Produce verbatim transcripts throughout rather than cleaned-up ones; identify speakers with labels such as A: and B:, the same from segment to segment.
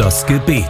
A: Das Gebet.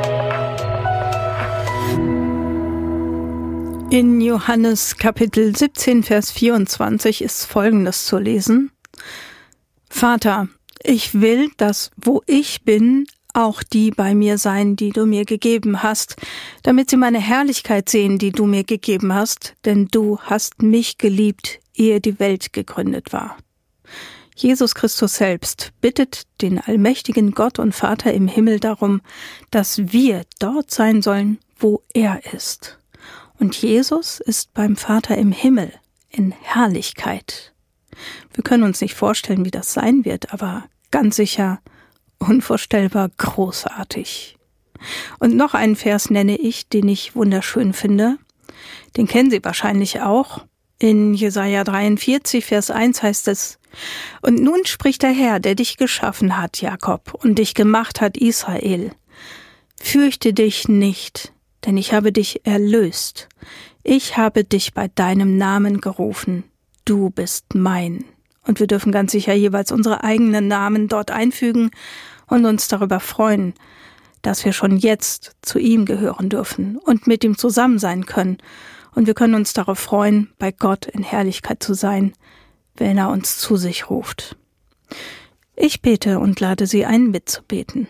B: In Johannes Kapitel siebzehn, Vers vierundzwanzig ist Folgendes zu lesen. Vater, ich will, dass wo ich bin, auch die bei mir sein, die du mir gegeben hast, damit sie meine Herrlichkeit sehen, die du mir gegeben hast, denn du hast mich geliebt, ehe die Welt gegründet war. Jesus Christus selbst bittet den allmächtigen Gott und Vater im Himmel darum, dass wir dort sein sollen, wo er ist. Und Jesus ist beim Vater im Himmel in Herrlichkeit. Wir können uns nicht vorstellen, wie das sein wird, aber ganz sicher unvorstellbar großartig. Und noch einen Vers nenne ich, den ich wunderschön finde. Den kennen Sie wahrscheinlich auch. In Jesaja dreiundvierzig, Vers eins heißt es: Und nun spricht der Herr, der dich geschaffen hat, Jakob, und dich gemacht hat, Israel. Fürchte dich nicht, denn ich habe dich erlöst. Ich habe dich bei deinem Namen gerufen. Du bist mein. Und wir dürfen ganz sicher jeweils unsere eigenen Namen dort einfügen und uns darüber freuen, dass wir schon jetzt zu ihm gehören dürfen und mit ihm zusammen sein können. Und wir können uns darauf freuen, bei Gott in Herrlichkeit zu sein, wenn er uns zu sich ruft. Ich bete und lade Sie ein, mitzubeten.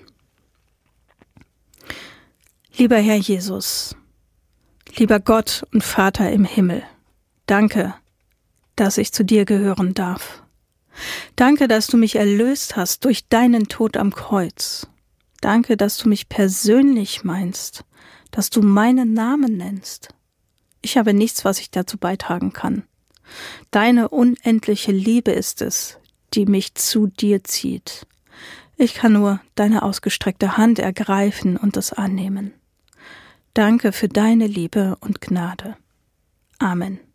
B: Lieber Herr Jesus, lieber Gott und Vater im Himmel, danke, dass ich zu dir gehören darf. Danke, dass du mich erlöst hast durch deinen Tod am Kreuz. Danke, dass du mich persönlich meinst, dass du meinen Namen nennst. Ich habe nichts, was ich dazu beitragen kann. Deine unendliche Liebe ist es, die mich zu dir zieht. Ich kann nur deine ausgestreckte Hand ergreifen und es annehmen. Danke für deine Liebe und Gnade. Amen.